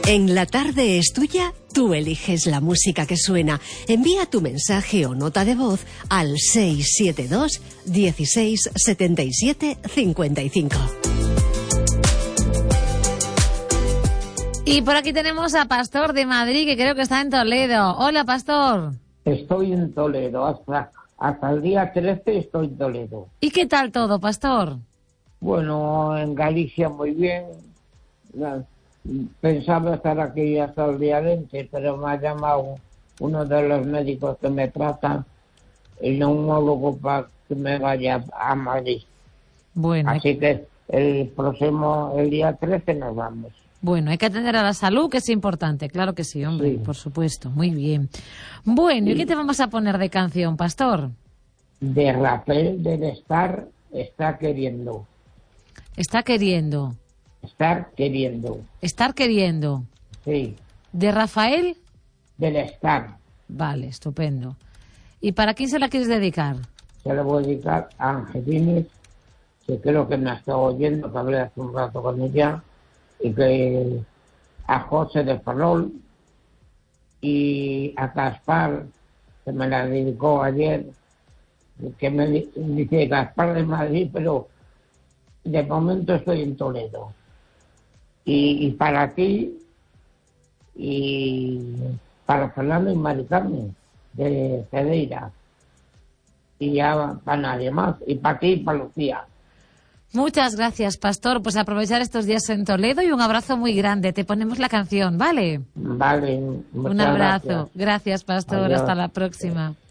En La Tarde es Tuya, tú eliges la música que suena. Envía tu mensaje o nota de voz al 672 16 77 55. Y por aquí tenemos a Pastor de Madrid, que creo que está en Toledo. Hola, Pastor. Estoy en Toledo, hasta el día 13 estoy en Toledo. ¿Y qué tal todo, Pastor? Bueno, en Galicia muy bien. Pensaba estar aquí hasta el día 20, pero me ha llamado uno de los médicos que me tratan, el neumólogo, para que me vaya a Madrid. Bueno, así que el día 13 nos vamos. Bueno, hay que atender a la salud, que es importante. Claro que sí, hombre, Sí. Por supuesto. Muy bien. Bueno, ¿y qué te vamos a poner de canción, Pastor? De Rafael del Está queriendo. Está queriendo. Estar queriendo. Estar queriendo. Sí. ¿De Rafael? Del Estar. Vale, estupendo. ¿Y para quién se la quieres dedicar? Se la voy a dedicar a Angelines, que creo que me ha estado oyendo, que hablé hace un rato con ella, y que a José de Ferrol y a Gaspar, que me la dedicó ayer, que me dice Gaspar de Madrid, pero de momento estoy en Toledo. Y para ti, y para Fernando y Mari Carmen de Cedeira, y ya para nadie más, y para ti y para Lucía. Muchas gracias, Pastor. Pues aprovechar estos días en Toledo y un abrazo muy grande. Te ponemos la canción, ¿vale? Vale. Un abrazo. Gracias, Pastor. Adiós. Hasta la próxima.